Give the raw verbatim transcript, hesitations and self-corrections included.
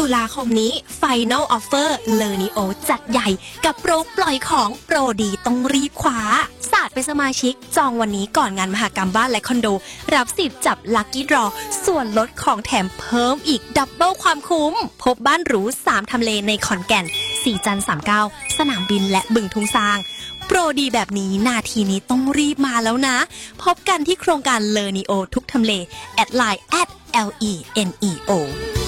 ลาคมนี้ Final Offer เลอนิโอจัดใหญ่กับโปรปล่อยของโปรดีต้องรีบคว้าศาสตร์เป็นสมาชิกจองวันนี้ก่อนงานมหกรรมบ้านและคอนโดรับสิทธิ์จับลัคกี้ดรอส่วนลดของแถมเพิ่มอีกดับเบิลความคุ้มพบบ้านหรูสามทำเลในขอนแก่นสี่จันทร์สามสิบเก้าสนามบินและบึงทุ่งซางโปรดีแบบนี้นาทีนี้ต้องรีบมาแล้วนะพบกันที่โครงการเลอนิโอทุกทำเลแอดไลน์ แอท แอล อี เอ็น อี โอ